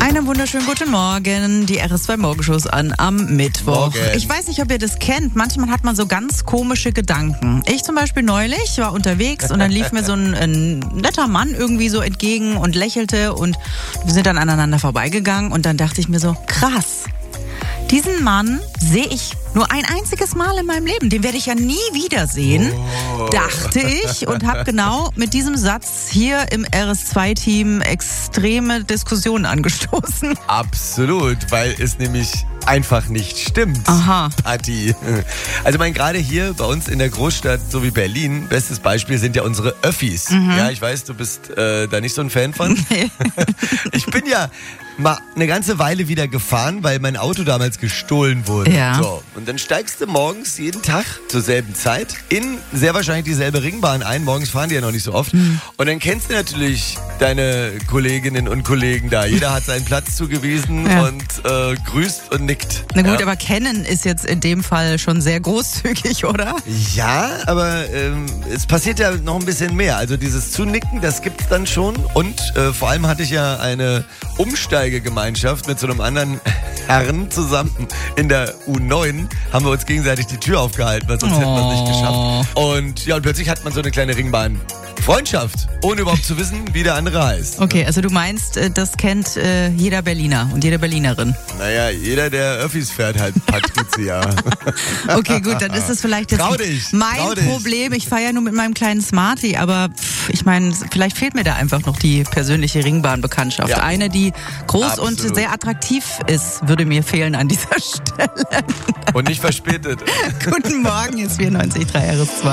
Einen wunderschönen guten Morgen. Die RS2 Morgenshows an am Mittwoch. Morgen. Ich weiß nicht, ob ihr das kennt. Manchmal hat man so ganz komische Gedanken. Ich zum Beispiel neulich war unterwegs und dann lief mir so ein netter Mann irgendwie so entgegen und lächelte und wir sind dann aneinander vorbeigegangen und dann dachte ich mir so, krass. Diesen Mann sehe ich nur ein einziges Mal in meinem Leben. Den werde ich ja nie wiedersehen, dachte ich. Und habe genau mit diesem Satz hier im RS2-Team extreme Diskussionen angestoßen. Absolut, weil es nämlich einfach nicht stimmt. Aha. Patti. Also gerade hier bei uns in der Großstadt, so wie Berlin, bestes Beispiel sind ja unsere Öffis. Ja, ich weiß, du bist da nicht so ein Fan von. Nee. Ich bin ja mal eine ganze Weile wieder gefahren, weil mein Auto damals gestohlen wurde. Ja. So, und dann steigst du morgens jeden Tag zur selben Zeit in sehr wahrscheinlich dieselbe Ringbahn ein. Morgens fahren die ja noch nicht so oft. Und dann kennst du natürlich deine Kolleginnen und Kollegen da. Jeder hat seinen Platz zugewiesen und grüßt und nickt. Na gut, ja. aber kennen ist jetzt in dem Fall schon sehr großzügig, oder? Ja, aber es passiert ja noch ein bisschen mehr. Also dieses Zunicken, das gibt's dann schon. Und vor allem hatte ich ja eine Umsteigegemeinschaft mit so einem anderen Herrn zusammen in der U9. Haben wir uns gegenseitig die Tür aufgehalten, weil sonst hätten wir es nicht geschafft. Und ja, und plötzlich hat man so eine kleine Ringbahn-Freundschaft, ohne überhaupt zu wissen, wie der andere heißt. Okay, also du meinst, das kennt jeder Berliner und jede Berlinerin. Naja, jeder, der Öffis fährt, halt Patricia. Okay, gut, dann ist das vielleicht jetzt Trau dich. mein Problem. Ich fahre ja nur mit meinem kleinen Smarty, aber ich meine, vielleicht fehlt mir da einfach noch die persönliche Ringbahnbekanntschaft. Ja. Eine, die groß Absolut. und sehr attraktiv ist, würde mir fehlen an dieser Stelle. Und nicht verspätet. Guten Morgen, ist 94.3 RS2.